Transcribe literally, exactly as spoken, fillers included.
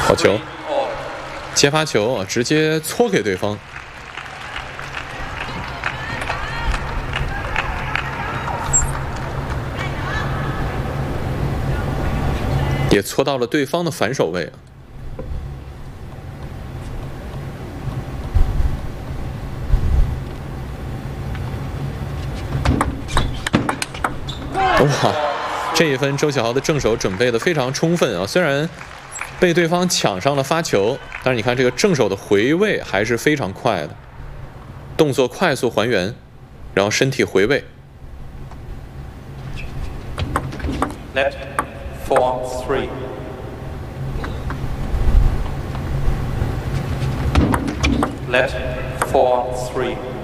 好球，接发球啊，直接搓给对方。也搓到了对方的反手位。哇，这一分周晓豪的正手准备的非常充分啊，虽然被对方抢上了发球，但是你看这个正手的回位还是非常快的，动作快速还原，然后身体回位。 Left four three. Left four three.